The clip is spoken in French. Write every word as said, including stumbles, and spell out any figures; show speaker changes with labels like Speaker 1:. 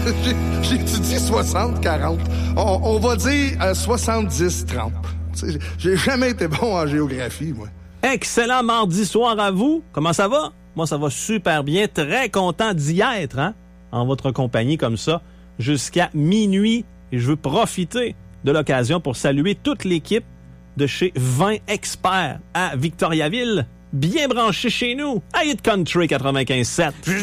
Speaker 1: J'ai, j'étudie soixante quarante. On, on va dire euh, soixante-dix trente. T'sais, j'ai jamais été bon en géographie, moi.
Speaker 2: Excellent mardi soir à vous. Comment ça va? Moi, ça va super bien. Très content d'y être, hein? En votre compagnie comme ça, jusqu'à minuit. Et je veux profiter de l'occasion pour saluer toute l'équipe de chez Vin Experts à Victoriaville. Bien branché chez nous. À Hit Country quatre-vingt-quinze sept.